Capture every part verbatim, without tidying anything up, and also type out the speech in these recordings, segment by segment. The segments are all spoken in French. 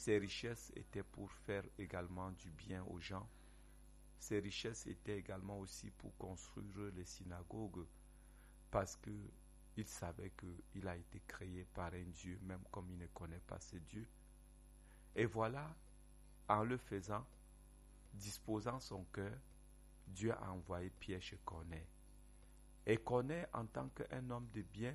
Ses richesses étaient pour faire également du bien aux gens. Ses richesses étaient également aussi pour construire les synagogues, parce qu'il savait qu'il a été créé par un Dieu, même comme il ne connaît pas ce Dieu. Et voilà, en le faisant, disposant son cœur, Dieu a envoyé Pierre chez Corneille. Et Corneille, en tant qu'un homme de bien,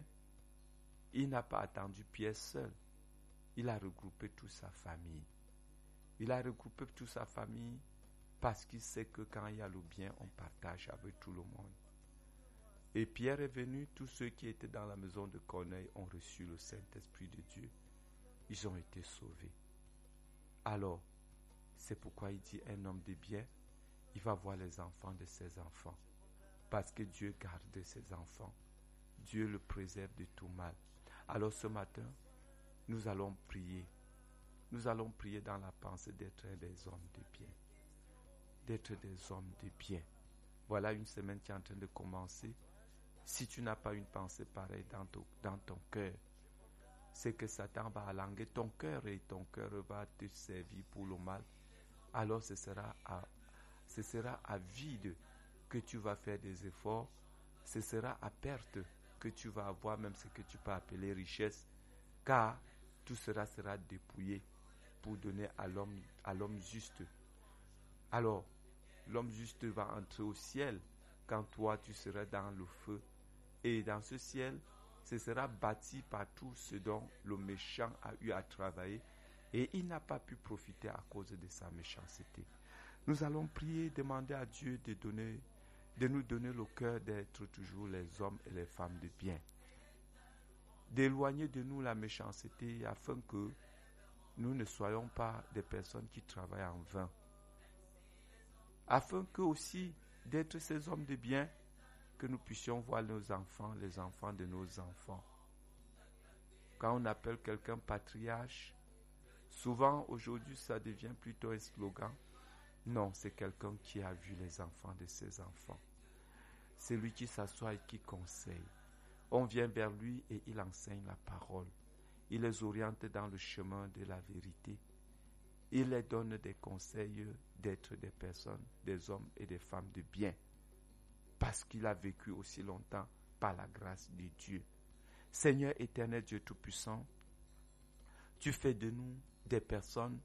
il n'a pas attendu Pierre seul. Il a regroupé toute sa famille. Il a regroupé toute sa famille parce qu'il sait que quand il y a le bien, on partage avec tout le monde. Et Pierre est venu, tous ceux qui étaient dans la maison de Corneille ont reçu le Saint-Esprit de Dieu. Ils ont été sauvés. Alors, c'est pourquoi il dit un homme de bien, il va voir les enfants de ses enfants. Parce que Dieu garde ses enfants. Dieu le préserve de tout mal. Alors ce matin, nous allons prier. Nous allons prier dans la pensée d'être des hommes de bien. D'être des hommes de bien. Voilà une semaine qui est en train de commencer. Si tu n'as pas une pensée pareille dans ton, dans ton cœur, c'est que Satan va halanguer ton cœur et ton cœur va te servir pour le mal. Alors ce sera à, ce sera à vide que tu vas faire des efforts. Ce sera à perte que tu vas avoir même ce que tu peux appeler richesse, car tout cela sera dépouillé pour donner à l'homme, à l'homme juste. Alors, l'homme juste va entrer au ciel quand toi tu seras dans le feu. Et dans ce ciel, ce sera bâti par tout ce dont le méchant a eu à travailler et il n'a pas pu profiter à cause de sa méchanceté. Nous allons prier, demander à Dieu de, donner, de nous donner le cœur d'être toujours les hommes et les femmes de bien. D'éloigner de nous la méchanceté afin que nous ne soyons pas des personnes qui travaillent en vain. Afin que aussi d'être ces hommes de bien, que nous puissions voir nos enfants, les enfants de nos enfants. Quand on appelle quelqu'un patriarche, souvent aujourd'hui ça devient plutôt un slogan. Non, c'est quelqu'un qui a vu les enfants de ses enfants. C'est lui qui s'assoit et qui conseille. On vient vers lui et il enseigne la parole. Il les oriente dans le chemin de la vérité. Il les donne des conseils d'être des personnes, des hommes et des femmes de bien. Parce qu'il a vécu aussi longtemps par la grâce de Dieu. Seigneur éternel Dieu Tout-Puissant, tu fais de nous des personnes,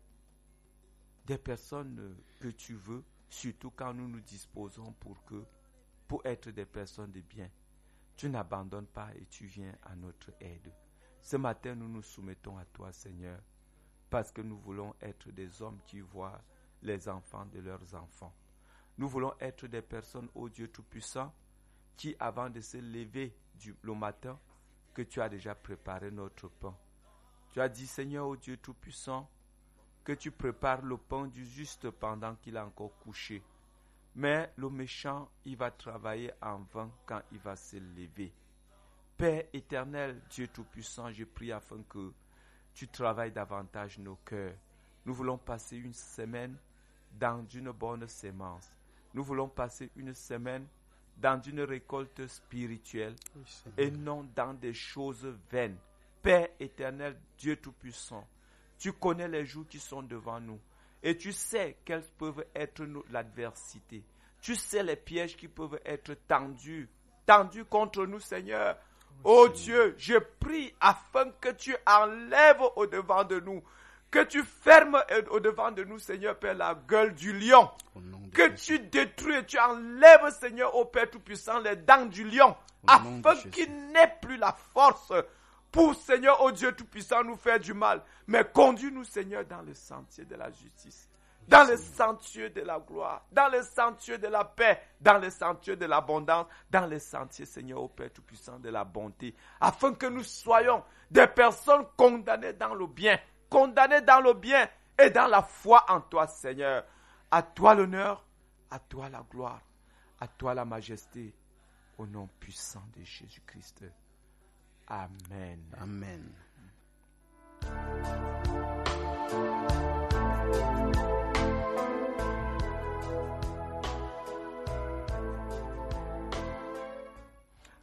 des personnes que tu veux, surtout quand nous nous disposons pour, que, pour être des personnes de bien. Tu n'abandonnes pas et tu viens à notre aide. Ce matin, nous nous soumettons à toi, Seigneur, parce que nous voulons être des hommes qui voient les enfants de leurs enfants. Nous voulons être des personnes, ô Dieu Tout-Puissant, qui, avant de se lever du, le matin, que tu as déjà préparé notre pain. Tu as dit, Seigneur, ô Dieu Tout-Puissant, que tu prépares le pain du juste pendant qu'il est encore couché. Mais le méchant, il va travailler en vain quand il va se lever. Père éternel, Dieu Tout-Puissant, je prie afin que tu travailles davantage nos cœurs. Nous voulons passer une semaine dans une bonne sémence. Nous voulons passer une semaine dans une récolte spirituelle oui, et non dans des choses vaines. Père éternel, Dieu Tout-Puissant, tu connais les jours qui sont devant nous et tu sais quelles peuvent être nos, l'adversité. Tu sais les pièges qui peuvent être tendus, tendus contre nous, Seigneur. Oh Dieu, je prie afin que tu enlèves au-devant de nous, que tu fermes au-devant de nous, Seigneur Père, la gueule du lion. Que tu détruis et tu enlèves, Seigneur, ô Père Tout-Puissant, les dents du lion, afin qu'il n'ait plus la force pour, Seigneur, ô Dieu Tout-Puissant, nous faire du mal. Mais conduis-nous, Seigneur, dans le sentier de la justice, dans le sentier de la gloire, dans le sentier de la paix, dans le sentier de l'abondance, dans le sentier, Seigneur, ô Père Tout-Puissant, de la bonté, afin que nous soyons des personnes condamnées dans le bien, condamnées dans le bien et dans la foi en toi, Seigneur. À toi l'honneur, à toi la gloire, à toi la majesté, au nom puissant de Jésus-Christ. Amen. Amen.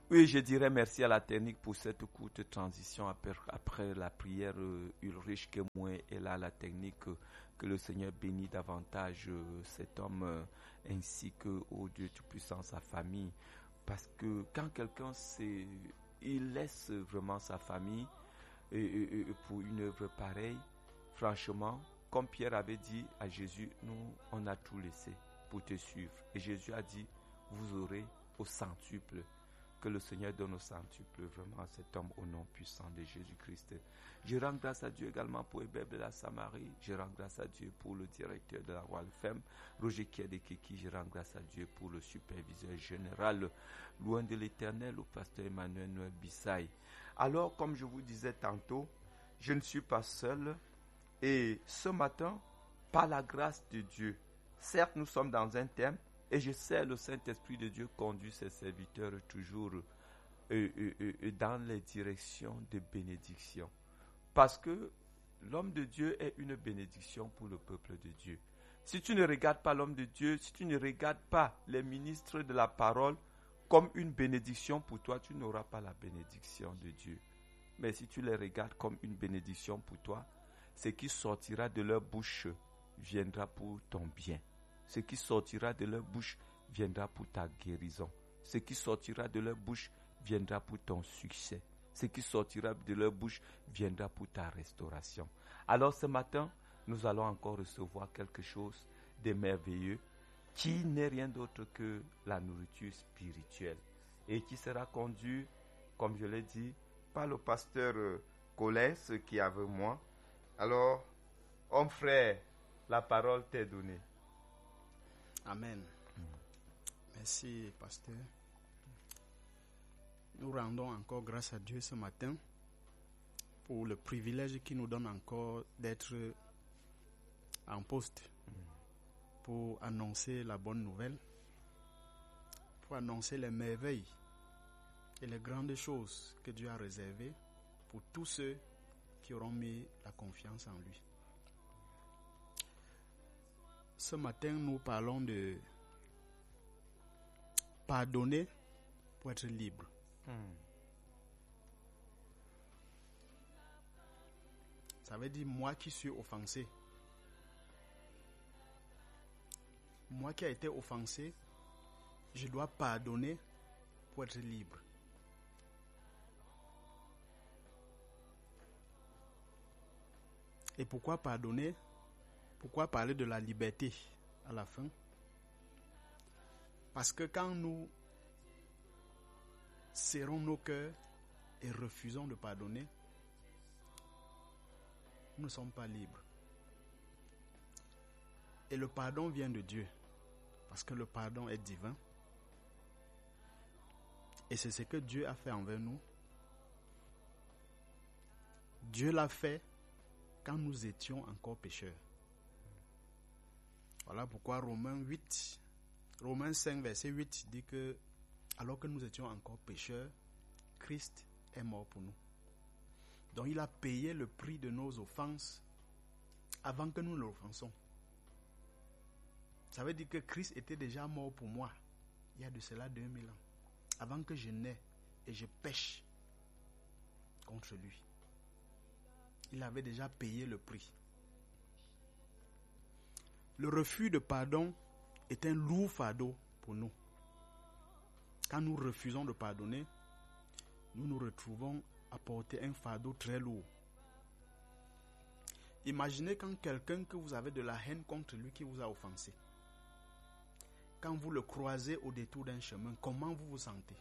Oui, je dirais merci à la technique pour cette courte transition après, après la prière. euh, Ulrich Kemoué est là, la technique. euh, Que le Seigneur bénisse davantage euh, cet homme euh, ainsi que, oh Dieu Tout-Puissant, sa famille. Parce que quand quelqu'un c'est, il laisse vraiment sa famille et, et- et pour une œuvre pareille, franchement, comme Pierre avait dit à Jésus, nous, on a tout laissé pour te suivre. Et Jésus a dit, vous aurez au centuple. Que le Seigneur donne au centuple vraiment à cet homme au nom puissant de Jésus-Christ. Je rends grâce à Dieu également pour Ebeb de la Samarie. Je rends grâce à Dieu pour le directeur de la Royal F E M, Roger Kiedekeki. Je rends grâce à Dieu pour le superviseur général, loin de l'éternel, au pasteur Emmanuel Noël Bissaï. Alors, comme je vous disais tantôt, je ne suis pas seul. Et ce matin, par la grâce de Dieu, certes nous sommes dans un thème, et je sais le Saint-Esprit de Dieu conduit ses serviteurs toujours euh, euh, euh, dans les directions de bénédiction. Parce que l'homme de Dieu est une bénédiction pour le peuple de Dieu. Si tu ne regardes pas l'homme de Dieu, si tu ne regardes pas les ministres de la parole comme une bénédiction pour toi, tu n'auras pas la bénédiction de Dieu. Mais si tu les regardes comme une bénédiction pour toi, ce qui sortira de leur bouche viendra pour ton bien. Ce qui sortira de leur bouche viendra pour ta guérison. Ce qui sortira de leur bouche viendra pour ton succès. Ce qui sortira de leur bouche viendra pour ta restauration. Alors ce matin, nous allons encore recevoir quelque chose de merveilleux qui n'est rien d'autre que la nourriture spirituelle et qui sera conduit, comme je l'ai dit, par le pasteur Colès qui est avec moi. Alors, homme frère, la parole t'est donnée. Amen. Merci, pasteur. Nous rendons encore grâce à Dieu ce matin pour le privilège qu'il nous donne encore d'être en poste pour annoncer la bonne nouvelle, pour annoncer les merveilles et les grandes choses que Dieu a réservées pour tous ceux qui auront mis la confiance en lui. Ce matin, nous parlons de pardonner pour être libre. Hmm. Ça veut dire moi qui suis offensé. Moi qui ai été offensé, je dois pardonner pour être libre. Et pourquoi pardonner? Pourquoi parler de la liberté à la fin? Parce que quand nous serrons nos cœurs et refusons de pardonner, nous ne sommes pas libres. Et le pardon vient de Dieu, parce que le pardon est divin. Et c'est ce que Dieu a fait envers nous. Dieu l'a fait quand nous étions encore pécheurs. Voilà pourquoi Romains huit, Romains cinq, verset huit dit que alors que nous étions encore pécheurs, Christ est mort pour nous. Donc il a payé le prix de nos offenses avant que nous l'offensons. Ça veut dire que Christ était déjà mort pour moi il y a de cela deux mille ans, avant que je naisse et je pêche contre lui. Il avait déjà payé le prix. Le refus de pardon est un lourd fardeau pour nous. Quand nous refusons de pardonner, nous nous retrouvons à porter un fardeau très lourd. Imaginez quand quelqu'un que vous avez de la haine contre lui qui vous a offensé. Quand vous le croisez au détour d'un chemin, comment vous vous sentez?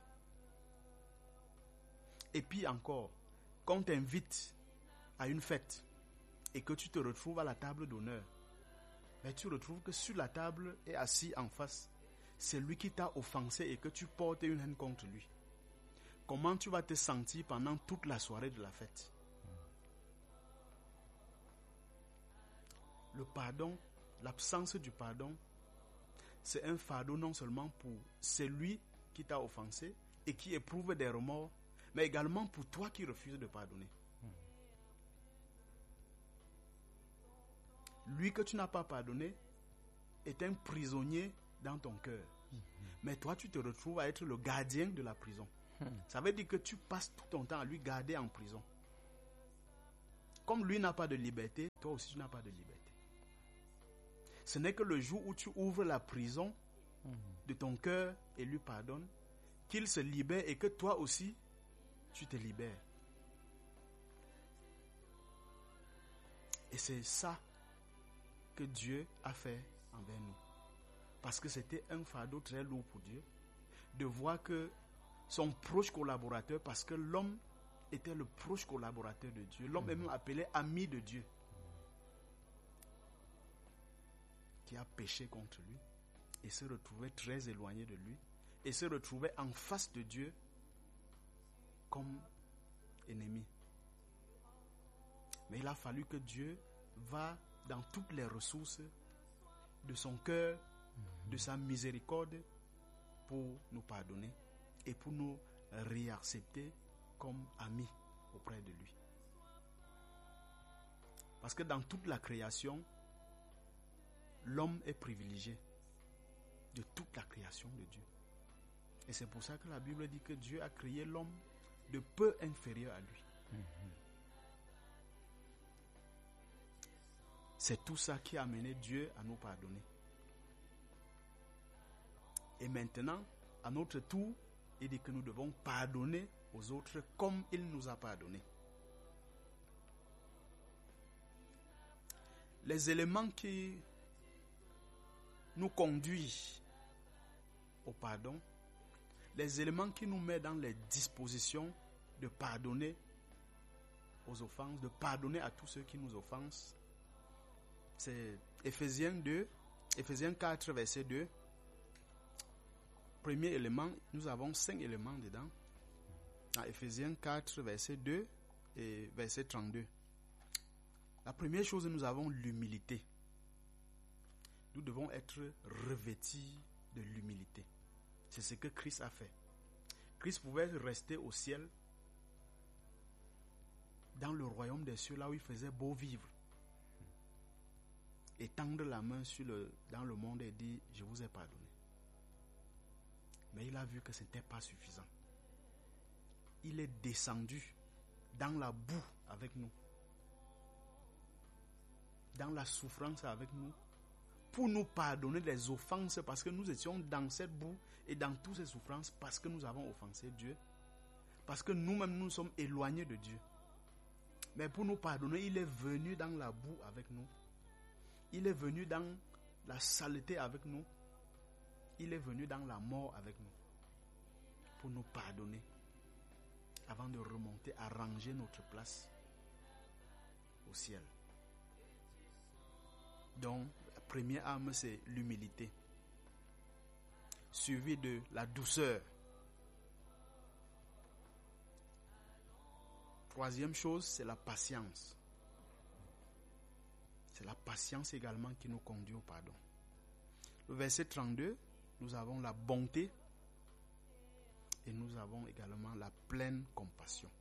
Et puis encore, quand on t'invite à une fête et que tu te retrouves à la table d'honneur, mais tu retrouves que sur la table et assis en face, c'est lui qui t'a offensé et que tu portes une haine contre lui. Comment tu vas te sentir pendant toute la soirée de la fête? Le pardon, l'absence du pardon, c'est un fardeau non seulement pour celui qui t'a offensé et qui éprouve des remords, mais également pour toi qui refuses de pardonner. Lui que tu n'as pas pardonné est un prisonnier dans ton cœur. Mm-hmm. Mais toi, tu te retrouves à être le gardien de la prison. Hmm. Ça veut dire que tu passes tout ton temps à lui garder en prison. Comme lui n'a pas de liberté, toi aussi tu n'as pas de liberté. Ce n'est que le jour où tu ouvres la prison hmm. de ton cœur et lui pardonnes, qu'il se libère et que toi aussi, tu te libères. Et c'est ça que Dieu a fait envers nous. Parce que c'était un fardeau très lourd pour Dieu de voir que son proche collaborateur, parce que l'homme était le proche collaborateur de Dieu, l'homme mmh. est même appelé ami de Dieu, qui a péché contre lui et se retrouvait très éloigné de lui et se retrouvait en face de Dieu comme ennemi. Mais il a fallu que Dieu va dans toutes les ressources de son cœur, mmh. de sa miséricorde, pour nous pardonner et pour nous réaccepter comme amis auprès de lui. Parce que dans toute la création, l'homme est privilégié de toute la création de Dieu. Et c'est pour ça que la Bible dit que Dieu a créé l'homme de peu inférieur à lui. Mm-hmm. C'est tout ça qui a amené Dieu à nous pardonner. Et maintenant, à notre tour, il dit que nous devons pardonner aux autres comme il nous a pardonné. Les éléments qui nous conduisent au pardon, les éléments qui nous mettent dans les dispositions de pardonner aux offenses, de pardonner à tous ceux qui nous offensent, c'est Éphésiens deux, Éphésiens quatre, verset deux. Premier élément, nous avons cinq éléments dedans. Dans Éphésiens quatre, verset deux et verset trente-deux. La première chose, nous avons l'humilité. Nous devons être revêtis de l'humilité. C'est ce que Christ a fait. Christ pouvait rester au ciel, dans le royaume des cieux, là où il faisait beau vivre, et tendre la main sur le, dans le monde et dire, je vous ai pardonné. Mais il a vu que ce n'était pas suffisant. Il est descendu dans la boue avec nous, dans la souffrance avec nous, pour nous pardonner les offenses, parce que nous étions dans cette boue et dans toutes ces souffrances, parce que nous avons offensé Dieu, parce que nous-mêmes nous sommes éloignés de Dieu. Mais pour nous pardonner, il est venu dans la boue avec nous. Il est venu dans la saleté avec nous. Il est venu dans la mort avec nous pour nous pardonner avant de remonter à ranger notre place au ciel. Donc, la première arme, c'est l'humilité, suivie de la douceur. Troisième chose, c'est la patience. C'est la patience également qui nous conduit au pardon. Le verset trente-deux, nous avons la bonté et nous avons également la pleine compassion.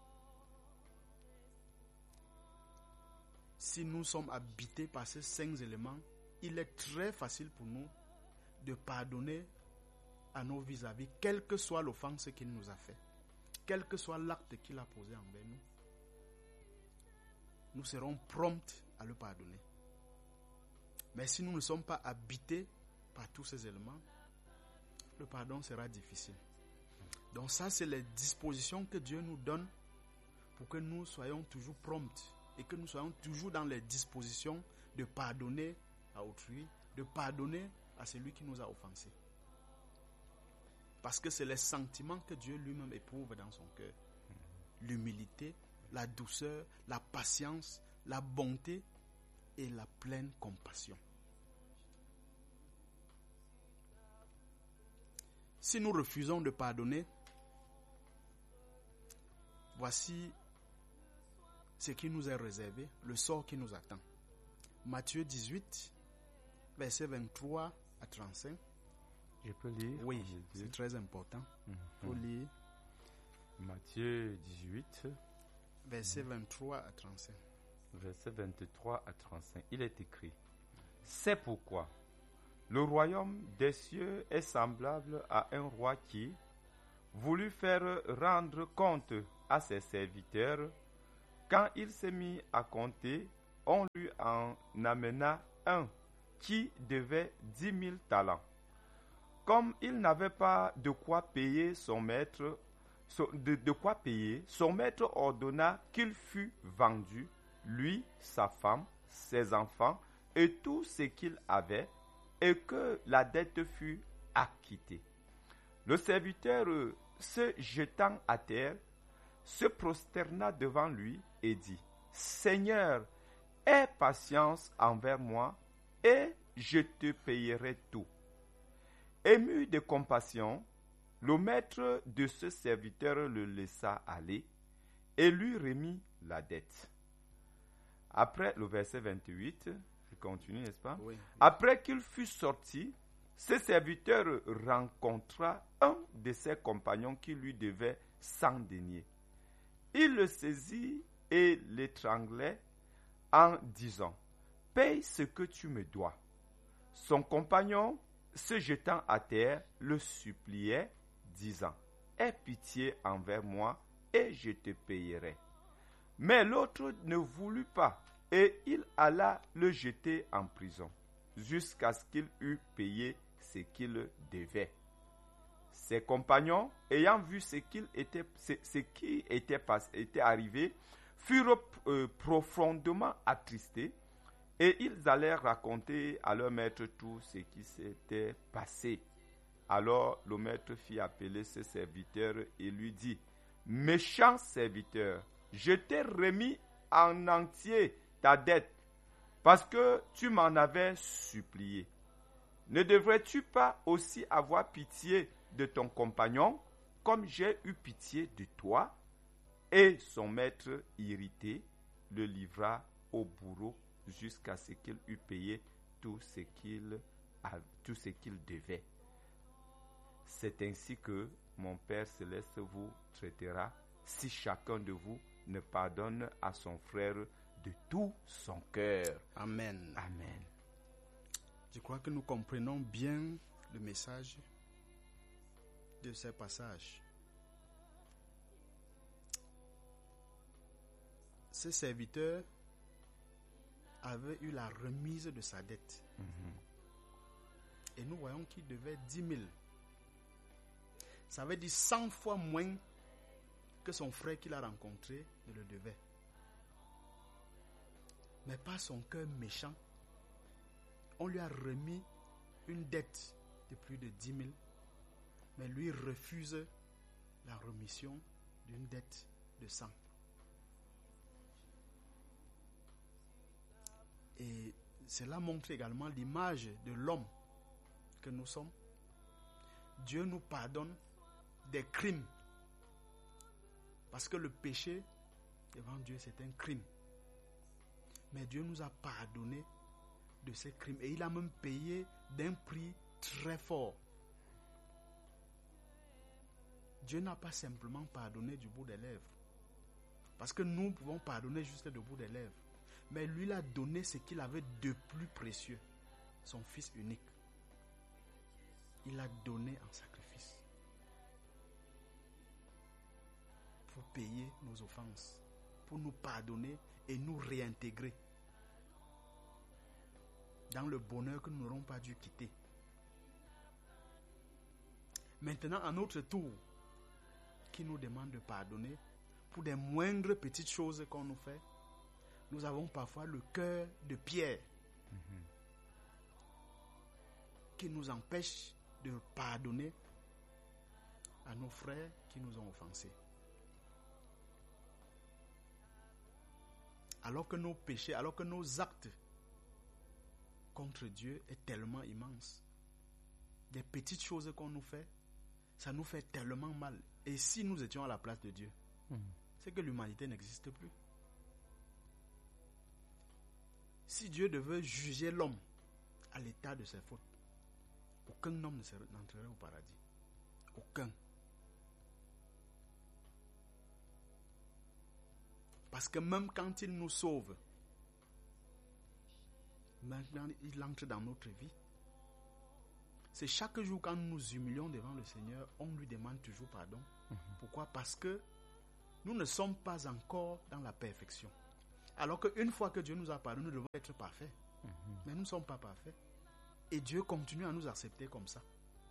Si nous sommes habités par ces cinq éléments, il est très facile pour nous de pardonner à nos vis-à-vis, quelle que soit l'offense qu'il nous a fait, quel que soit l'acte qu'il a posé envers nous. Nous serons prompts à le pardonner. Mais si nous ne sommes pas habités par tous ces éléments, le pardon sera difficile. Donc ça, c'est les dispositions que Dieu nous donne pour que nous soyons toujours prompts et que nous soyons toujours dans les dispositions de pardonner à autrui, de pardonner à celui qui nous a offensés. Parce que c'est les sentiments que Dieu lui-même éprouve dans son cœur. L'humilité, la douceur, la patience, la bonté et la pleine compassion. Si nous refusons de pardonner, voici ce qui nous est réservé, le sort qui nous attend. Matthieu dix-huit, versets vingt-trois à trente-cinq. Je peux lire? Oui, c'est très important. Il mm-hmm. faut lire. Matthieu dix-huit, versets vingt-trois à trente-cinq. Versets vingt-trois à trente-cinq. Il est écrit: c'est pourquoi le royaume des cieux est semblable à un roi qui, voulut faire rendre compte à ses serviteurs. Quand il s'est mis à compter, on lui en amena un qui devait dix mille talents. Comme il n'avait pas de quoi payer son maître, de, de quoi payer, son maître ordonna qu'il fût vendu, lui, sa femme, ses enfants et tout ce qu'il avait, et que la dette fût acquittée. Le serviteur, se jetant à terre, se prosterna devant lui et dit, « Seigneur, aie patience envers moi, et je te payerai tout. » Ému de compassion, le maître de ce serviteur le laissa aller et lui remit la dette. Après le verset vingt-huit, il continue, n'est-ce pas? Oui. Après qu'il fut sorti, ce serviteur rencontra un de ses compagnons qui lui devait cent deniers. Il le saisit et l'étranglait en disant, « Paye ce que tu me dois. » Son compagnon, se jetant à terre, le suppliait, disant, « Aie pitié envers moi, et je te payerai. » Mais l'autre ne voulut pas, et il alla le jeter en prison, jusqu'à ce qu'il eût payé ce qu'il devait. Ses compagnons, ayant vu ce, qu'il était, ce, ce qui était, passé, était arrivé, furent euh, profondément attristés, et ils allèrent raconter à leur maître tout ce qui s'était passé. Alors le maître fit appeler ses serviteurs et lui dit, « Méchant serviteur, je t'ai remis en entier ta dette, parce que tu m'en avais supplié. Ne devrais-tu pas aussi avoir pitié de ton compagnon, comme j'ai eu pitié de toi? » Et son maître, irrité, le livra au bourreau jusqu'à ce qu'il eût payé tout ce qu'il, a, tout ce qu'il devait. C'est ainsi que mon Père céleste vous traitera si chacun de vous ne pardonne à son frère de tout son cœur. Amen. Amen. Je crois que nous comprenons bien le message de ce passage. Ce serviteur avait eu la remise de sa dette. Mm-hmm. Et nous voyons qu'il devait dix mille. Ça veut dire cent fois moins que son frère qu'il a rencontré ne le devait. Mais par son cœur méchant, on lui a remis une dette de plus de dix mille, mais lui refuse la remission d'une dette de cent. Et cela montre également l'image de l'homme que nous sommes. Dieu nous pardonne des crimes. Parce que le péché, devant Dieu, c'est un crime. Mais Dieu nous a pardonné de ces crimes. Et il a même payé d'un prix très fort. Dieu n'a pas simplement pardonné du bout des lèvres. Parce que nous pouvons pardonner juste du bout des lèvres. Mais lui, il a donné ce qu'il avait de plus précieux. Son Fils unique. Il l'a donné en sacrifice. Pour payer nos offenses. Pour nous pardonner et nous réintégrer dans le bonheur que nous n'aurons pas dû quitter. Maintenant, à notre tour, qui nous demande de pardonner pour des moindres petites choses qu'on nous fait, nous avons parfois le cœur de pierre mm-hmm. qui nous empêche de pardonner à nos frères qui nous ont offensés. Alors que nos péchés, alors que nos actes contre Dieu est tellement immense. Des petites choses qu'on nous fait, ça nous fait tellement mal. Et si nous étions à la place de Dieu, mmh. c'est que l'humanité n'existe plus. Si Dieu devait juger l'homme à l'état de ses fautes, aucun homme n'entrerait au paradis. Aucun. Parce que même quand il nous sauve, maintenant il entre dans notre vie, c'est chaque jour quand nous nous humilions devant le Seigneur, on lui demande toujours pardon. Mm-hmm. Pourquoi? Parce que nous ne sommes pas encore dans la perfection. Alors qu'une fois que Dieu nous a pardonné, nous devons être parfaits. Mm-hmm. Mais nous ne sommes pas parfaits. Et Dieu continue à nous accepter comme ça.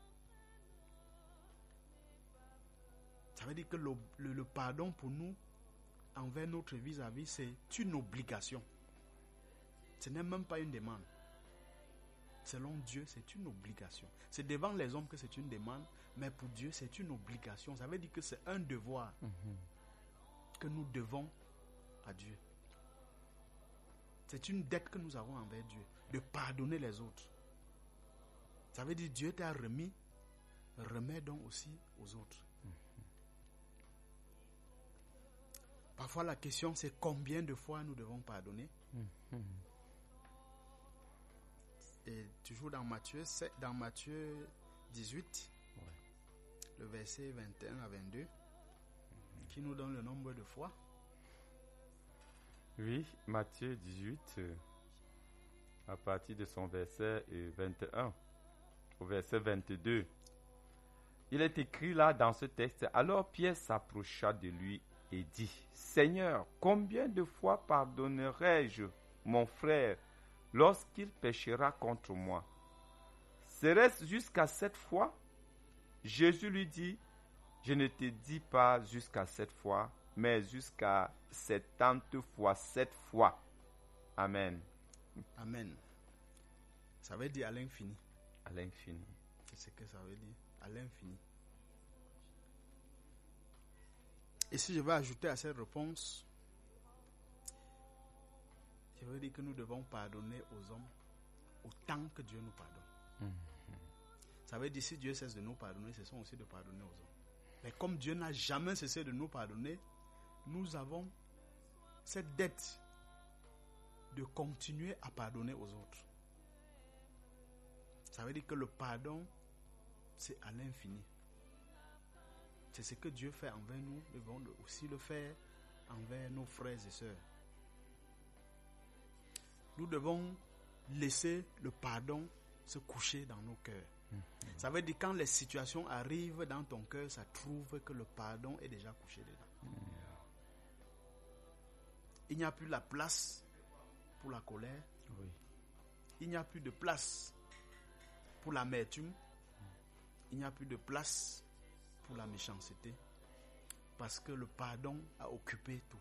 Ça veut dire que le, le, le pardon pour nous, envers notre vis-à-vis, c'est une obligation. Ce n'est même pas une demande. Selon Dieu, c'est une obligation. C'est devant les hommes que c'est une demande, mais pour Dieu, c'est une obligation. Ça veut dire que c'est un devoir mm-hmm. que nous devons à Dieu. C'est une dette que nous avons envers Dieu, de pardonner les autres. Ça veut dire que Dieu t'a remis, remets donc aussi aux autres. Mm-hmm. Parfois, la question, c'est combien de fois nous devons pardonner. Mm-hmm. Et toujours dans Matthieu, dans Matthieu dix-huit, ouais. Le verset vingt et un à vingt-deux, mm-hmm. qui nous donne le nombre de fois. Oui, Matthieu dix-huit, euh, à partir de son verset euh, vingt et un au verset vingt-deux. Il est écrit là dans ce texte, alors Pierre s'approcha de lui et dit, Seigneur, combien de fois pardonnerai-je mon frère lorsqu'il péchera contre moi? Serait-ce jusqu'à sept fois? Jésus lui dit, je ne te dis pas jusqu'à sept fois, mais jusqu'à septante fois sept fois. Amen. Amen. Ça veut dire à l'infini. À l'infini. C'est ce que ça veut dire, à l'infini. Et si je vais ajouter à cette réponse, je veux dire que nous devons pardonner aux hommes autant que Dieu nous pardonne. Mm-hmm. Ça veut dire si Dieu cesse de nous pardonner, ce sont aussi de pardonner aux hommes. Mais comme Dieu n'a jamais cessé de nous pardonner, nous avons cette dette de continuer à pardonner aux autres. Ça veut dire que le pardon, c'est à l'infini. C'est ce que Dieu fait envers nous, nous devons aussi le faire envers nos frères et sœurs. Nous devons laisser le pardon se coucher dans nos cœurs. Mm-hmm. Ça veut dire quand les situations arrivent dans ton cœur, ça trouve que le pardon est déjà couché dedans. Mm-hmm. Il n'y a plus la place pour la colère. Oui. Il n'y a plus de place pour l'amertume. Il n'y a plus de place pour la méchanceté. Parce que le pardon a occupé tout.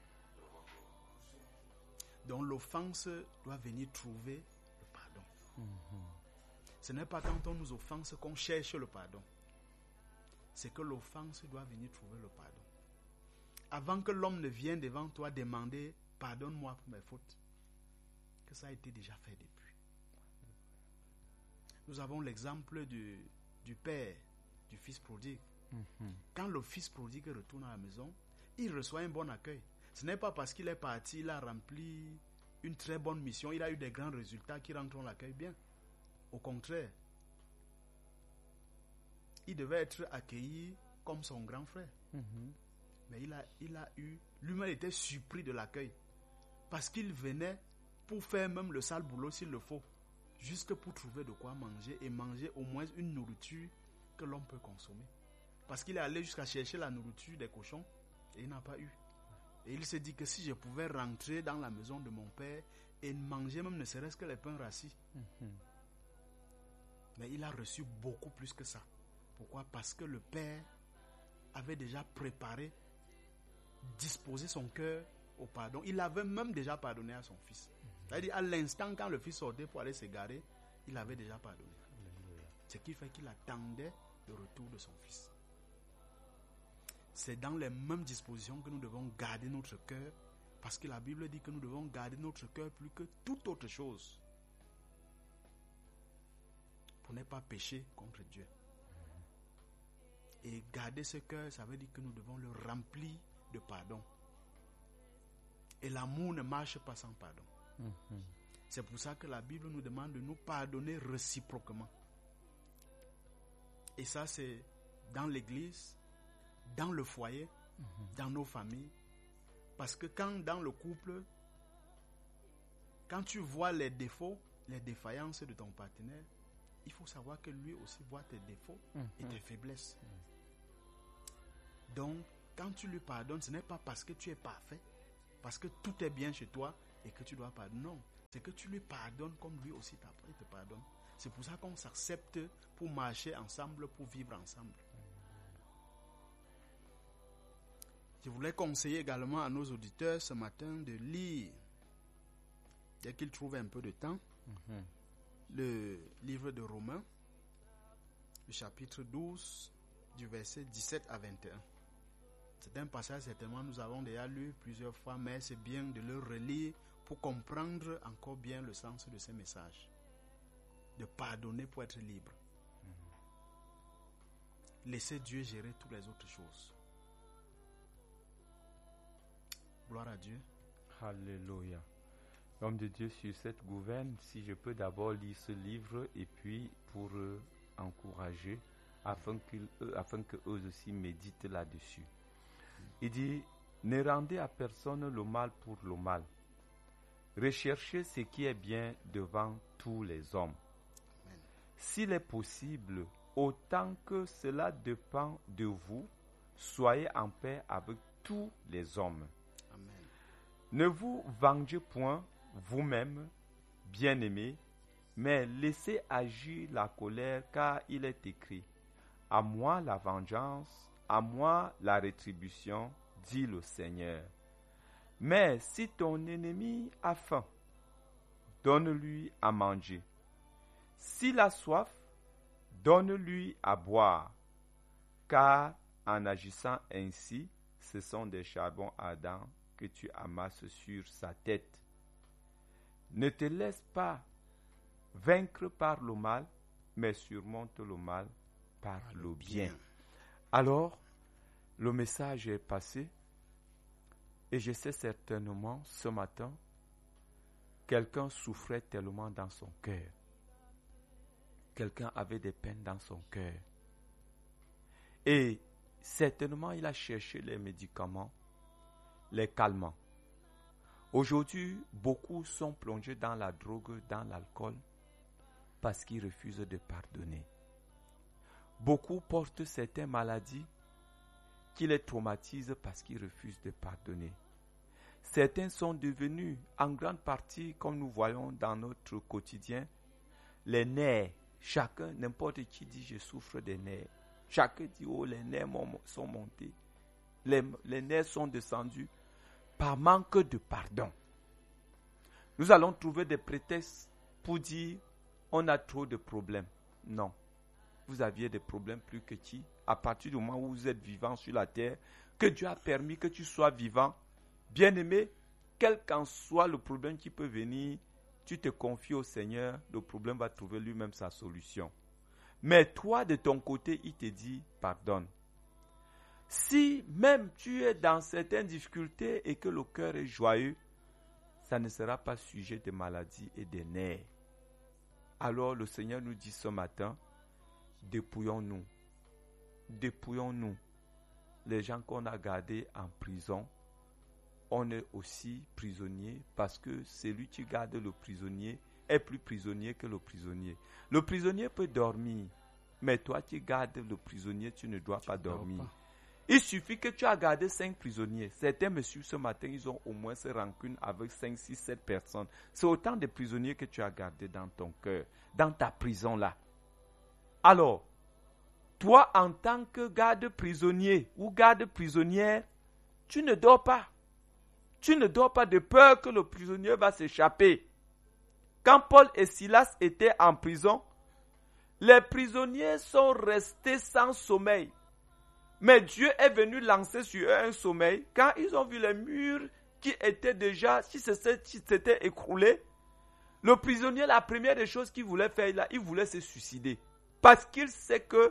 Donc l'offense doit venir trouver le pardon. Mm-hmm. Ce n'est pas quand on nous offense qu'on cherche le pardon. C'est que l'offense doit venir trouver le pardon. Avant que l'homme ne vienne devant toi demander « Pardonne-moi pour mes fautes », que ça a été déjà fait depuis. Nous avons l'exemple du, du père, du fils prodigue. Mm-hmm. Quand le fils prodigue retourne à la maison, il reçoit un bon accueil. Ce n'est pas parce qu'il est parti, il a rempli une très bonne mission, il a eu des grands résultats qu'il rentre, on l'accueille bien. Au contraire, il devait être accueilli comme son grand frère. Mm-hmm. Mais il a, il a eu, lui-même était surpris de l'accueil. Parce qu'il venait pour faire même le sale boulot s'il le faut. Juste pour trouver de quoi manger et manger au moins une nourriture que l'homme peut consommer. Parce qu'il est allé jusqu'à chercher la nourriture des cochons et il n'a pas eu. Et il s'est dit que si je pouvais rentrer dans la maison de mon père et manger même ne serait-ce que les pains rassis. Mm-hmm. Mais il a reçu beaucoup plus que ça. Pourquoi? Parce que le père avait déjà préparé, disposé son cœur au pardon. Il avait même déjà pardonné à son fils. Mm-hmm. C'est-à-dire à l'instant quand le fils sortait pour aller s'égarer, il avait déjà pardonné. Mm-hmm. Ce qui fait qu'il attendait le retour de son fils. C'est dans les mêmes dispositions que nous devons garder notre cœur, parce que la Bible dit que nous devons garder notre cœur plus que toute autre chose pour ne pas pécher contre Dieu. Et garder ce cœur, ça veut dire que nous devons le remplir de pardon. Et l'amour ne marche pas sans pardon. Mm-hmm. C'est pour ça que la Bible nous demande de nous pardonner réciproquement. Et ça, c'est dans l'église, dans le foyer, mm-hmm. dans nos familles. Parce que quand dans le couple, quand tu vois les défauts, les défaillances de ton partenaire, il faut savoir que lui aussi voit tes défauts Mm. et tes faiblesses. Donc, quand tu lui pardonnes, ce n'est pas parce que tu es parfait, parce que tout est bien chez toi et que tu dois pardonner. Non, c'est que tu lui pardonnes comme lui aussi il te pardonne. C'est pour ça qu'on s'accepte pour marcher ensemble, pour vivre ensemble. Je voulais conseiller également à nos auditeurs ce matin de lire, dès qu'ils trouvent un peu de temps, Mhm. le livre de Romains, le chapitre douze, du verset dix-sept à vingt et un. C'est un passage certainement nous avons déjà lu plusieurs fois, mais c'est bien de le relire pour comprendre encore bien le sens de ces messages. De pardonner pour être libre. Laissez Dieu gérer toutes les autres choses. Gloire à Dieu. Alléluia. L'homme de Dieu sur cette gouverne, si je peux d'abord lire ce livre et puis pour euh, encourager, afin, qu'ils, eux, afin que eux aussi méditent là-dessus. Il dit, ne rendez à personne le mal pour le mal. Recherchez ce qui est bien devant tous les hommes. Amen. S'il est possible, autant que cela dépend de vous, soyez en paix avec tous les hommes. Amen. Ne vous vengez point vous-même, bien-aimés, mais laissez agir la colère, car il est écrit, « À moi la vengeance, à moi la rétribution, dit le Seigneur. » Mais si ton ennemi a faim, donne-lui à manger. S'il a soif, donne-lui à boire, car en agissant ainsi, ce sont des charbons ardents que tu amasses sur sa tête. Ne te laisse pas vaincre par le mal, mais surmonte le mal par le bien. Alors, le message est passé, et je sais certainement ce matin, quelqu'un souffrait tellement dans son cœur. Quelqu'un avait des peines dans son cœur. Et certainement, il a cherché les médicaments, les calmants. Aujourd'hui, beaucoup sont plongés dans la drogue, dans l'alcool, parce qu'ils refusent de pardonner. Beaucoup portent certaines maladies qui les traumatisent parce qu'ils refusent de pardonner. Certains sont devenus, en grande partie, comme nous voyons dans notre quotidien, les nerfs. Chacun, n'importe qui dit « je souffre des nerfs ». Chacun dit « oh, les nerfs sont montés, les, les nerfs sont descendus » par manque de pardon. Nous allons trouver des prétextes pour dire « on a trop de problèmes ». Non. Vous aviez des problèmes plus petits. À partir du moment où vous êtes vivant sur la terre, que Dieu a permis que tu sois vivant, bien-aimé, quel qu'en soit le problème qui peut venir, tu te confies au Seigneur, le problème va trouver lui-même sa solution. Mais toi, de ton côté, il te dit, pardonne. Si même tu es dans certaines difficultés et que le cœur est joyeux, ça ne sera pas sujet de maladies et de nerfs. Alors le Seigneur nous dit ce matin, dépouillons-nous. Dépouillons-nous. Les gens qu'on a gardés en prison, on est aussi prisonnier parce que celui qui garde le prisonnier est plus prisonnier que le prisonnier. Le prisonnier peut dormir, mais toi qui gardes le prisonnier, tu ne dois tu pas dormir. Pas. Il suffit que tu as gardé cinq prisonniers. Certains me suivent ce matin, ils ont au moins ces rancunes avec cinq, six, sept personnes. C'est autant de prisonniers que tu as gardés dans ton cœur, dans ta prison là. Alors, toi en tant que garde prisonnier ou garde prisonnière, tu ne dors pas. Tu ne dors pas de peur que le prisonnier va s'échapper. Quand Paul et Silas étaient en prison, les prisonniers sont restés sans sommeil. Mais Dieu est venu lancer sur eux un sommeil. Quand ils ont vu les murs qui étaient déjà, si s'étaient écroulés, le prisonnier, la première des choses qu'il voulait faire, là, il voulait se suicider. Parce qu'il sait que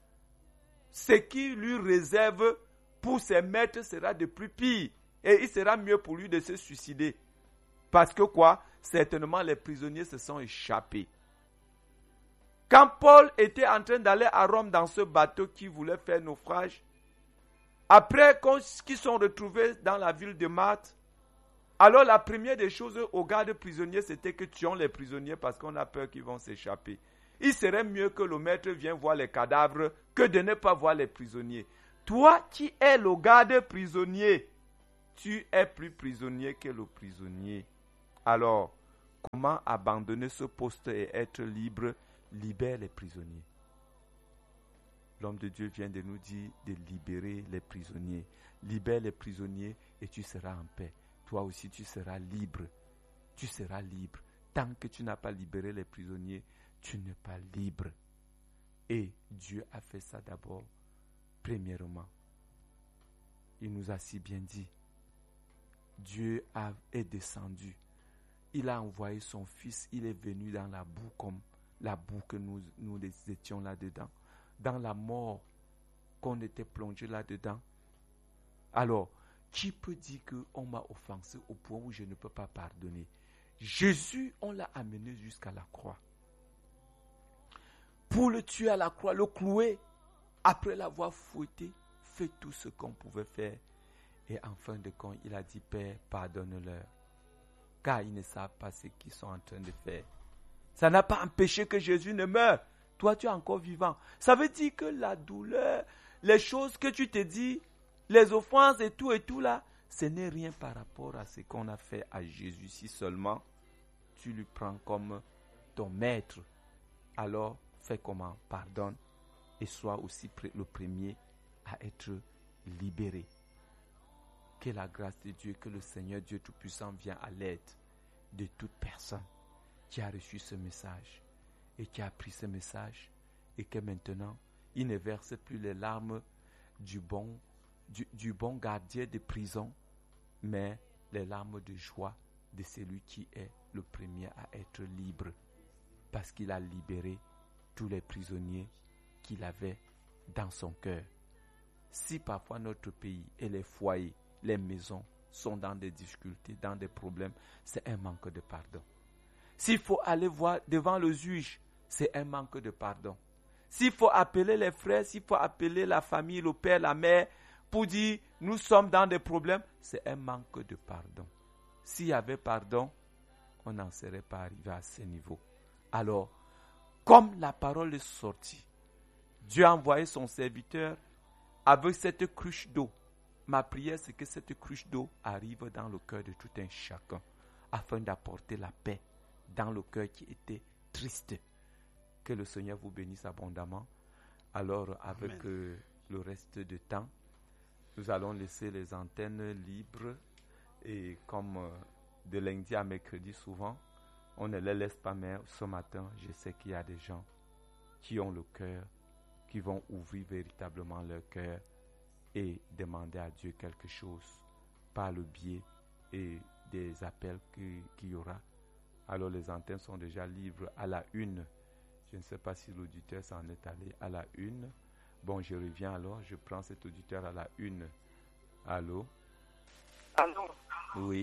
ce qui lui réserve pour ses maîtres sera de plus pire. Et il sera mieux pour lui de se suicider. Parce que quoi? Certainement les prisonniers se sont échappés. Quand Paul était en train d'aller à Rome dans ce bateau qui voulait faire naufrage, après qu'ils sont retrouvés dans la ville de Marthe, alors la première des choses aux gardes prisonniers, c'était que tuons les prisonniers parce qu'on a peur qu'ils vont s'échapper. Il serait mieux que le maître vienne voir les cadavres que de ne pas voir les prisonniers. Toi qui es le garde prisonnier, tu es plus prisonnier que le prisonnier. Alors, comment abandonner ce poste et être libre? Libère les prisonniers. L'homme de Dieu vient de nous dire de libérer les prisonniers. Libère les prisonniers et tu seras en paix. Toi aussi, tu seras libre. Tu seras libre. Tant que tu n'as pas libéré les prisonniers, tu n'es pas libre. Et Dieu a fait ça d'abord, premièrement. Il nous a si bien dit. Dieu a, est descendu. Il a envoyé son fils. Il est venu dans la boue comme la boue que nous, nous étions là-dedans. Dans la mort qu'on était plongé là-dedans. Alors, qui peut dire qu'on m'a offensé au point où je ne peux pas pardonner? Jésus, on l'a amené jusqu'à la croix. Pour le tuer à la croix, le clouer, après l'avoir fouetté, fait tout ce qu'on pouvait faire. Et en fin de compte, il a dit, Père, pardonne-leur, car ils ne savent pas ce qu'ils sont en train de faire. Ça n'a pas empêché que Jésus ne meure. Toi, tu es encore vivant. Ça veut dire que la douleur, les choses que tu te dis, les offenses et tout et tout là, ce n'est rien par rapport à ce qu'on a fait à Jésus. Si seulement tu lui prends comme ton maître, alors fais comment? Pardonne et sois aussi le premier à être libéré. Que la grâce de Dieu, que le Seigneur Dieu Tout-Puissant vienne à l'aide de toute personne qui a reçu ce message et qui a pris ce message et que maintenant, il ne verse plus les larmes du bon, du, du bon gardien de prison, mais les larmes de joie de celui qui est le premier à être libre, parce qu'il a libéré tous les prisonniers qu'il avait dans son cœur. Si parfois notre pays et les foyers, les maisons sont dans des difficultés, dans des problèmes, c'est un manque de pardon. S'il faut aller voir devant le juge, c'est un manque de pardon. S'il faut appeler les frères, s'il faut appeler la famille, le père, la mère, pour dire nous sommes dans des problèmes, c'est un manque de pardon. S'il y avait pardon, on n'en serait pas arrivé à ce niveau. Alors, comme la parole est sortie, Dieu a envoyé son serviteur avec cette cruche d'eau. Ma prière, c'est que cette cruche d'eau arrive dans le cœur de tout un chacun, afin d'apporter la paix dans le cœur qui était triste. Que le Seigneur vous bénisse abondamment. Alors, avec euh, le reste du temps, nous allons laisser les antennes libres. Et comme euh, de lundi à mercredi, souvent, on ne les laisse pas, mais ce matin, je sais qu'il y a des gens qui ont le cœur, qui vont ouvrir véritablement leur cœur et demander à Dieu quelque chose par le biais et des appels qu'il y aura. Alors les antennes sont déjà libres à la une. Je ne sais pas si l'auditeur s'en est allé à la une. Bon, je reviens alors, je prends cet auditeur à la une. Allô? Allô? Oui.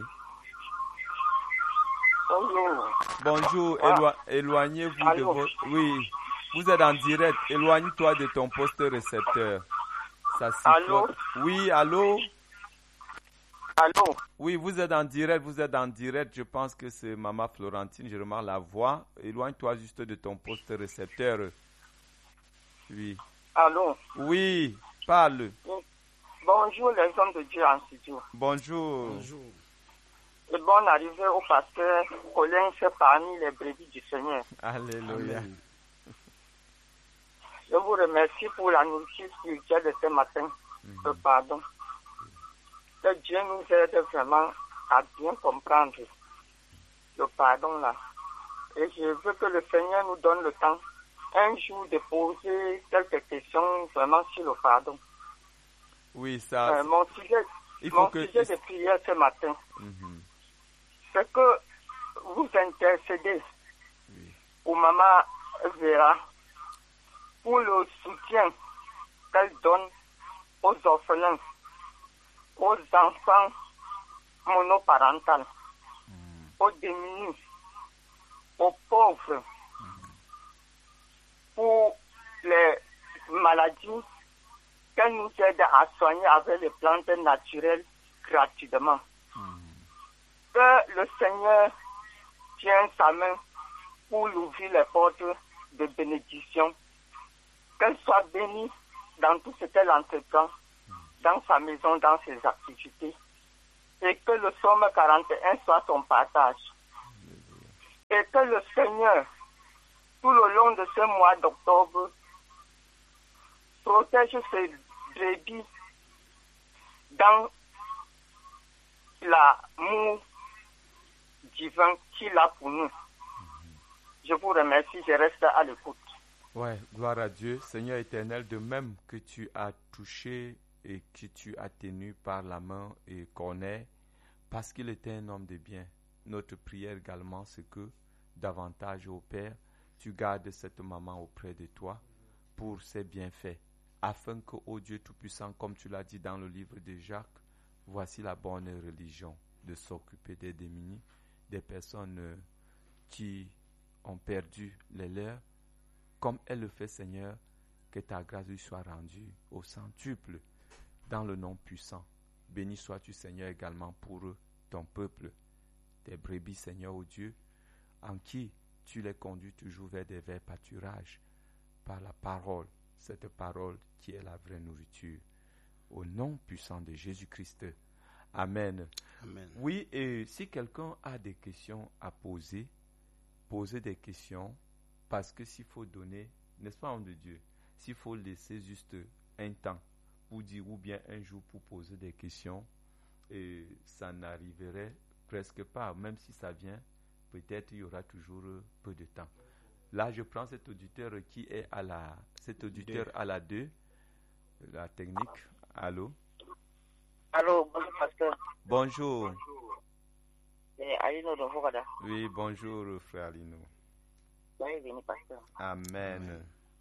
Bonjour. Bonjour, Ah. Éloi- éloignez-vous Allô? de votre... Oui, vous êtes en direct, éloigne-toi de ton poste récepteur. Ça sifflote. Allô? Oui, allô? Allô? Oui, vous êtes en direct, vous êtes en direct. Je pense que c'est Maman Florentine, je remarque la voix. Éloigne-toi juste de ton poste récepteur. Oui. Allô? Oui, parle. Bonjour les hommes de Dieu en studio. Bonjour. Bonjour. Et bonne arrivée au pasteur Colin, c'est parmi les brebis du Seigneur. Alléluia. Amen. Je vous remercie pour la nourriture spirituelle de ce matin. Mhm. Le pardon. Que Dieu nous aide vraiment à bien comprendre le pardon là. Et je veux que le Seigneur nous donne le temps un jour de poser quelques questions vraiment sur le pardon. Oui, ça. Euh, mon sujet, Il faut mon que. sujet de prière ce matin, Mhm. c'est que vous intercédez Oui. au Maman Vera pour le soutien qu'elle donne aux orphelins, aux enfants monoparentaux, aux démunis, aux pauvres, pour les maladies qu'elle nous aide à soigner avec les plantes naturelles gratuitement. Que le Seigneur tienne sa main pour ouvrir les portes de bénédiction, qu'elle soit bénie dans tout ce qu'elle entreprend, dans sa maison, dans ses activités, et que le psaume quarante et un soit son partage. Et que le Seigneur, tout le long de ce mois d'octobre, protège ses brebis dans l'amour divin qu'il a pour nous. Je vous remercie, je reste à l'écoute. Ouais, gloire à Dieu. Seigneur éternel, de même que tu as touché et que tu as tenu par la main et Corneille, parce qu'il était un homme de bien. Notre prière également, c'est que davantage, ô Père, tu gardes cette maman auprès de toi pour ses bienfaits, afin que, ô Dieu Tout-Puissant, comme tu l'as dit dans le livre de Jacques, voici la bonne religion de s'occuper des démunis, des personnes qui ont perdu les leurs, comme elle le fait, Seigneur, que ta grâce lui soit rendue au centuple, dans le nom puissant. Béni sois-tu, Seigneur, également pour ton peuple, tes brebis, Seigneur, ô Dieu, en qui tu les conduis toujours vers des verts pâturages, par la parole, cette parole qui est la vraie nourriture. Au nom puissant de Jésus-Christ. Amen. Amen. Oui, et si quelqu'un a des questions à poser, poser des questions, parce que s'il faut donner, n'est-ce pas, homme de Dieu, s'il faut laisser juste un temps pour dire ou bien un jour pour poser des questions, et ça n'arriverait presque pas, même si ça vient, peut-être il y aura toujours peu de temps. Là, je prends cet auditeur qui est à la, cet auditeur deux. à la deux, la technique. Allô? Allô, bonjour pasteur. Bonjour. C'est Alino de Fogada. Oui, bonjour frère Alino. Bienvenue pasteur. Amen.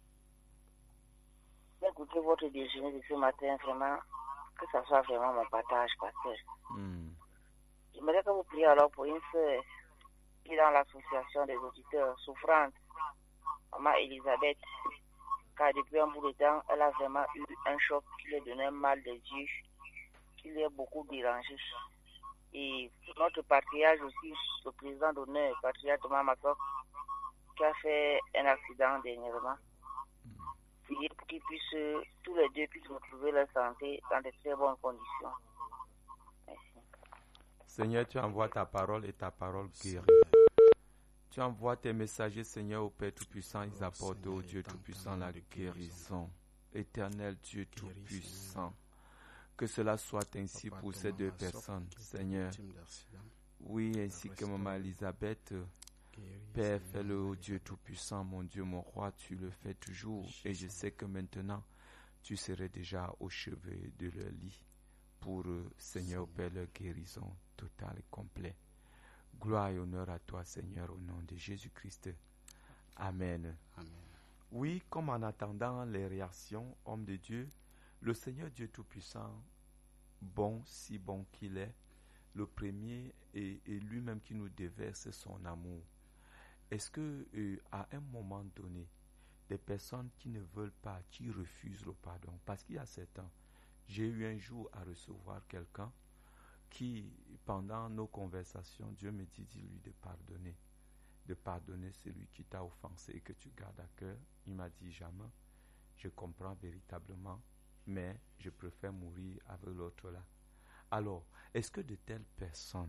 J'ai écouté votre déjeuner de ce matin, vraiment, que ça soit vraiment mon partage, pasteur. Mm. J'aimerais que vous priez alors pour une sœur qui est dans l'association des auditeurs souffrantes, maman Elisabeth, car depuis un bout de temps, elle a vraiment eu un choc qui lui a donné un mal de Dieu, qui lui a beaucoup dérangé. Et notre patriarche aussi, le président d'honneur, patriarche Thomas Matok, qui a fait un accident dernièrement. Priez pour qu'ils puissent, tous les deux puissent retrouver leur santé dans de très bonnes conditions. Merci. Seigneur, tu envoies ta parole et ta parole guérit. Tu envoies tes messagers, Seigneur, au Père Tout-Puissant, ils apportent au Dieu Tout-Puissant la guérison. Éternel Dieu Tout-Puissant, que cela soit ainsi pour ces deux personnes, Seigneur. Oui, ainsi que maman Elisabeth, Père, fais-le au Dieu Tout-Puissant, mon Dieu, mon roi, tu le fais toujours. Et je sais que maintenant, tu serais déjà au chevet de leur lit pour, Seigneur, Père, leur guérison totale et complète. Gloire et honneur à toi, Seigneur, au nom de Jésus-Christ. Amen. Amen. Oui, comme en attendant les réactions, homme de Dieu, le Seigneur Dieu Tout-Puissant, bon, si bon qu'il est, le premier et, et lui-même qui nous déverse son amour. Est-ce que euh, à un moment donné, des personnes qui ne veulent pas, qui refusent le pardon, parce qu'il y a sept ans, j'ai eu un jour à recevoir quelqu'un qui, pendant nos conversations, Dieu me dit, dis-lui de pardonner, de pardonner celui qui t'a offensé et que tu gardes à cœur. Il m'a dit, jamais, je comprends véritablement, mais je préfère mourir avec l'autre là. Alors, est-ce que de telles personnes,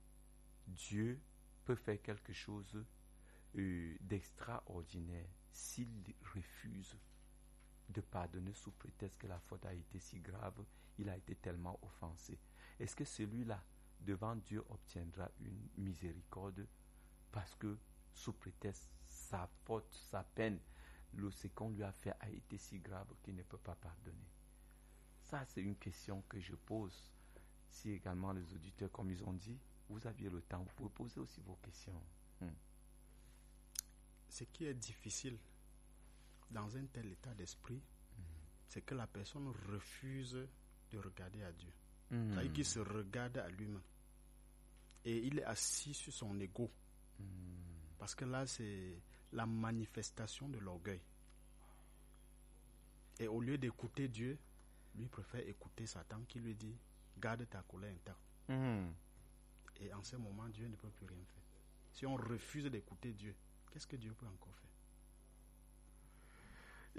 Dieu peut faire quelque chose euh, d'extraordinaire s'il refuse de pardonner sous prétexte que la faute a été si grave, il a été tellement offensé? Est-ce que celui-là, devant Dieu, obtiendra une miséricorde parce que, sous prétexte, sa faute, sa peine, le, ce qu'on lui a fait a été si grave qu'il ne peut pas pardonner? Ça, c'est une question que je pose. Si également les auditeurs, comme ils ont dit, vous aviez le temps, vous pouvez poser aussi vos questions. Hmm. Ce qui est difficile dans un tel état d'esprit, mm. c'est que la personne refuse de regarder à Dieu. Mm. C'est-à-dire qu'il se regarde à lui-même. Et il est assis sur son ego. Mm. Parce que là, c'est la manifestation de l'orgueil. Et au lieu d'écouter Dieu, lui préfère écouter Satan qui lui dit, garde ta colère intacte. Mm. Et en ce moment, Dieu ne peut plus rien faire. Si on refuse d'écouter Dieu, qu'est-ce que Dieu peut encore faire?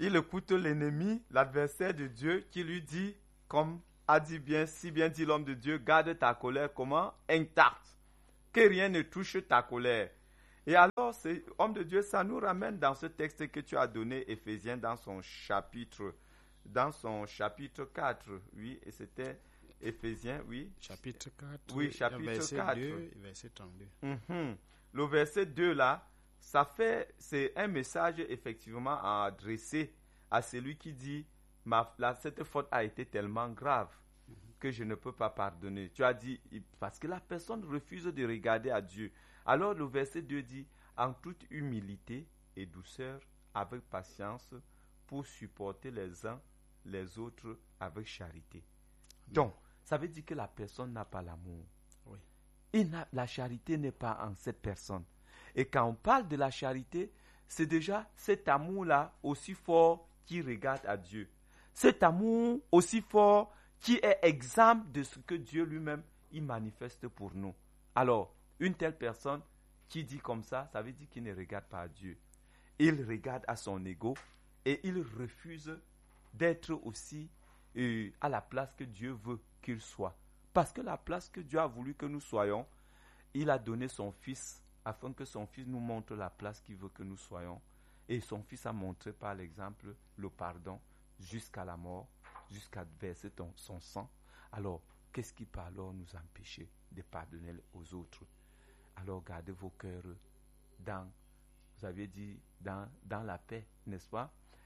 il écoute l'ennemi, l'adversaire de Dieu, qui lui dit, comme a dit bien, si bien dit l'homme de Dieu, garde ta colère, comment? Intacte. Que rien ne touche ta colère. Et alors, c'est, homme de Dieu, ça nous ramène dans ce texte que tu as donné, Éphésiens, dans son chapitre, dans son chapitre quatre, oui, et c'était Éphésiens, oui. Chapitre quatre, oui, chapitre verset quatre. deux, verset trente-deux. Mm-hmm. Le verset deux là, ça fait, c'est un message effectivement à adresser à celui qui dit, ma, la, cette faute a été tellement grave mm-hmm. que je ne peux pas pardonner. Tu as dit, parce que la personne refuse de regarder à Dieu. Alors le verset deux dit, en toute humilité et douceur, avec patience, pour supporter les uns les autres avec charité. Mm-hmm. Donc, ça veut dire que la personne n'a pas l'amour. Oui. Et la charité n'est pas en cette personne. Et quand on parle de la charité, c'est déjà cet amour-là aussi fort qui regarde à Dieu. Cet amour aussi fort qui est exemple de ce que Dieu lui-même il manifeste pour nous. Alors, une telle personne qui dit comme ça, ça veut dire qu'il ne regarde pas à Dieu. Il regarde à son ego et il refuse d'être aussi euh, à la place que Dieu veut qu'il soit. Parce que la place que Dieu a voulu que nous soyons, il a donné son Fils afin que son Fils nous montre la place qu'il veut que nous soyons. Et son Fils a montré par l'exemple le pardon jusqu'à la mort, jusqu'à verser ton, son sang. Alors, qu'est-ce qui peut alors nous empêcher de pardonner aux autres? Alors, gardez vos cœurs dans, vous avez dit, dans, dans la paix, n'est-ce pas?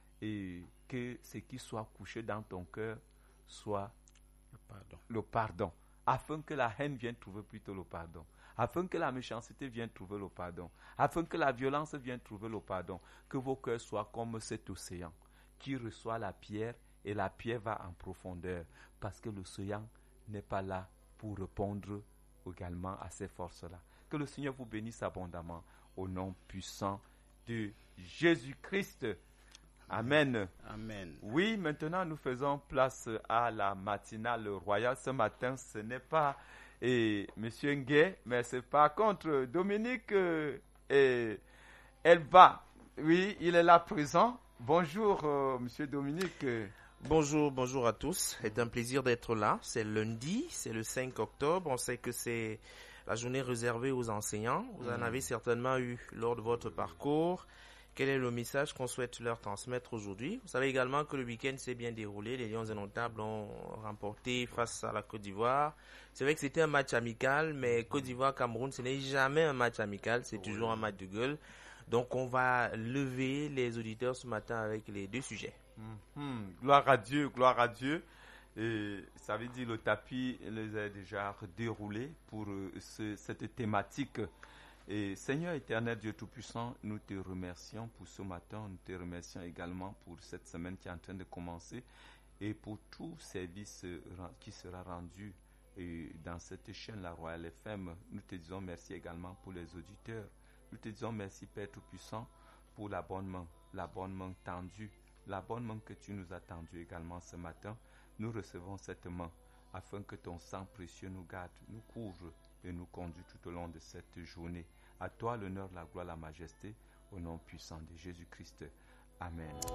Et que ce qui soit couché dans ton cœur soit le pardon. le pardon, afin que la haine vienne trouver plutôt le pardon, afin que la méchanceté vienne trouver le pardon, afin que la violence vienne trouver le pardon, que vos cœurs soient comme cet océan qui reçoit la pierre et la pierre va en profondeur, parce que l'océan n'est pas là pour répondre également à ces forces-là. Que le Seigneur vous bénisse abondamment au nom puissant de Jésus-Christ. Amen. Amen. Oui, maintenant nous faisons place à la matinale royale. Ce matin, ce n'est pas et, Monsieur Ngué, mais c'est par contre Dominique euh, et Elba. Oui, il est là présent. Bonjour, euh, Monsieur Dominique. Bonjour, bonjour à tous. C'est un plaisir d'être là. C'est lundi, c'est le cinq octobre. On sait que c'est la journée réservée aux enseignants. Vous en avez certainement eu lors de votre parcours. Quel est le message qu'on souhaite leur transmettre aujourd'hui? Vous savez également que le week-end s'est bien déroulé. Les Lions indomptables ont remporté face à la Côte d'Ivoire. C'est vrai que c'était un match amical, mais Côte d'Ivoire-Cameroun, ce n'est jamais un match amical. C'est toujours un match de gueule. Donc, on va lever les auditeurs ce matin avec les deux sujets. Mmh, gloire à Dieu, gloire à Dieu. Et ça veut dire le tapis les a déjà déroulés pour euh, ce, cette thématique. Et Seigneur éternel, Dieu Tout-Puissant, nous te remercions pour ce matin. Nous te remercions également pour cette semaine qui est en train de commencer et pour tout service qui sera rendu et dans cette chaîne, la Royale F M. Nous te disons merci également pour les auditeurs. Nous te disons merci, Père Tout-Puissant, pour l'abonnement, l'abonnement tendu, l'abonnement que tu nous as tendu également ce matin. Nous recevons cette main afin que ton sang précieux nous garde, nous couvre et nous conduit tout au long de cette journée. À toi l'honneur, la gloire, la majesté, au nom puissant de Jésus-Christ. Amen.